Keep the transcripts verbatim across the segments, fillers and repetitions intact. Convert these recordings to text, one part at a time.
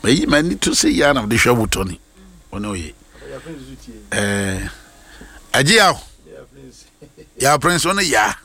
me mani to say ya na de hwa Tony ono ye eh agia ya prince ono ya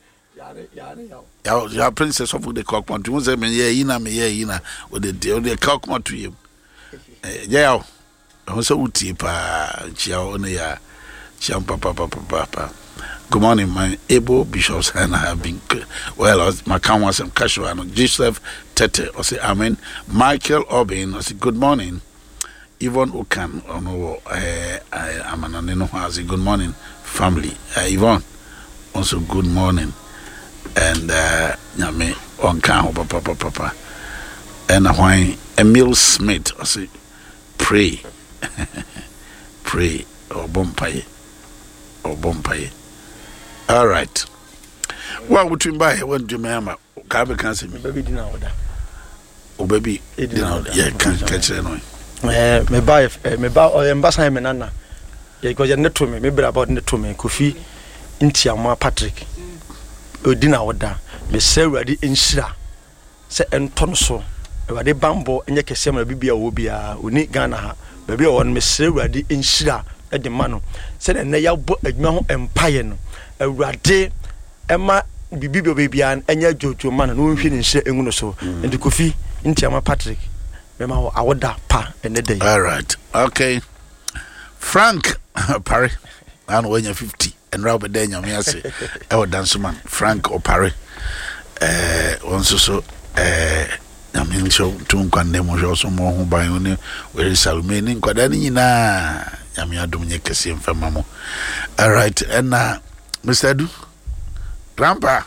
ya ya princess of the cockmont you say me ye ina me ye ina with the the cockmont to you eh ya o so uti pa chia ono ya chia papa papa papa. Good morning, my able bishops, and I have been well. My count was some casual. Joseph Tete, I say amen. Michael Obin, I say good morning. Yvonne Okan, oh no, I am an anino. I say good morning, family. Uh, Yvonne, also good morning, and uh, yame on count, papa, papa, papa, and why Emil Smith, I say pray, pray, or bompaye, or bompaye. All right. What would you buy when you remember? Carbe cancer, baby dinner order. Oh, baby, dinner, yeah, can't catch it. Eh, me buy, me buy, or ambassador Menana. Yeah, because you're not to me, maybe about the to me, Kofi, Intiama Patrick. Oh, dinner order. Me say, ready in Shira. Say, and Tonso. If I bambo, and you can say, my baby, I will be a unique Ghana. Baby, on me say, ready in Shira at the mano. Said, and they are both a young empire. Awurade ema bibibio bebia anya jojo man no nhwe ne hye enguno so and Kofi Ntiama Patrick mema awoda pa ene day. All right, okay. Frank Opare and when you fifty and Robert Daniel me say e wo dance man Frank Opare eh onso so eh na me show tun kwande mo show so mo ho ban oni we Salome ni kwada ni nyina ya me adom nye kese mfama mo. All right, and uh, Mister Du, Grandpa,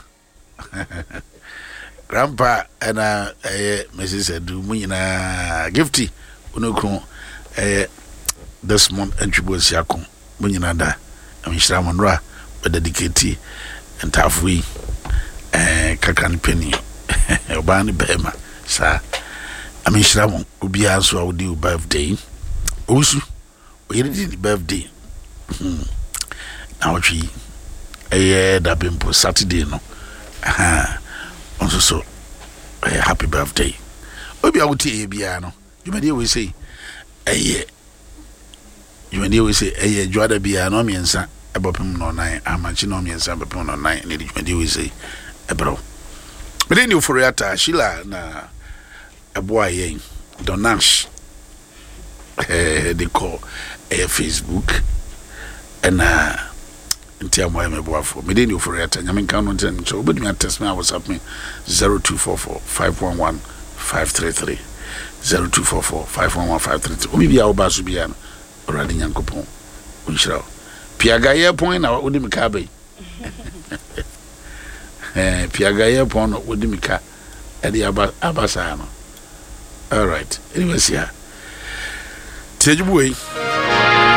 Grandpa, and uh, Missus Edu, Munina, Gifty, Unukun, eh, this month, and Tribus Yakun, Munina, and Mishra Monra, with the Dicati, and Tafui, eh, Kakan Penny, Obani Bema, sir. I mean, Shramon, Ubi answer, I would do birthday. Also, we did the birthday. Now, she. Eh, that been for Saturday, no. Aha. Also, so, eh, happy birthday. Obi I would tell you, Biano. You may always say, eh, you may always say, eh, Joada Biano, me and San, about him no nine, I'm matching on me and San, but no nine, and it may always say, eh, bro. But then you for Yata, Sheila, na a boy, eh, Donash, eh, they call eh, Facebook, and uh, Ntiamo me boafo me dey for yata nyame kan no ntene so obedi me test me WhatsApp me zero two four four five one one five three three zero two four four five one one five three three obi bia oba so bia no orade nyankopon onhira piaga ye pon na odi me ka bai eh piaga ye pon no odi me ka e dey aba abasa no. All right, anyway, yeah, tejubu